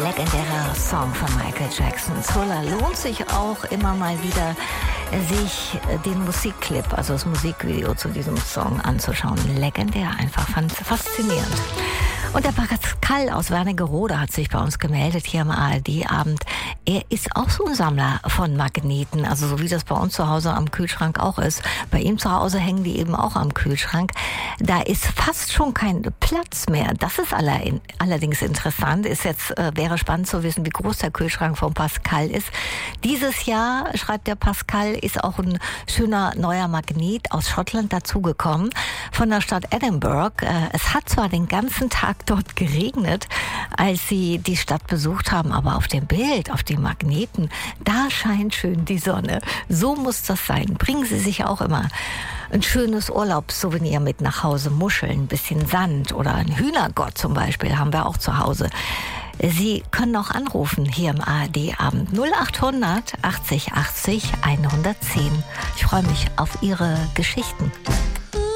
legendärer Song von Michael Jackson. Thriller. Lohnt sich auch immer mal wieder, sich den Musikclip, also das Musikvideo zu diesem Song anzuschauen. Legendär, einfach faszinierend. Und der Pascal aus Wernigerode hat sich bei uns gemeldet hier am ARD-Abend. Er ist auch so ein Sammler von Magneten, also so wie das bei uns zu Hause am Kühlschrank auch ist. Bei ihm zu Hause hängen die eben auch am Kühlschrank. Da ist fast schon kein Platz mehr. Das ist allerdings interessant. Wäre spannend zu wissen, wie groß der Kühlschrank von Pascal ist. Dieses Jahr, schreibt der Pascal, ist auch ein schöner neuer Magnet aus Schottland dazugekommen von der Stadt Edinburgh. Es hat zwar den ganzen Tag dort geregnet, als sie die Stadt besucht haben, aber auf dem Bild, auf dem Magneten, da scheint schön die Sonne. So muss das sein. Bringen Sie sich auch immer ein schönes Urlaubssouvenir mit nach Hause. Muscheln, ein bisschen Sand oder ein Hühnergott zum Beispiel haben wir auch zu Hause. Sie können auch anrufen hier im ARD-Abend 0800 80 80 110. Ich freue mich auf Ihre Geschichten.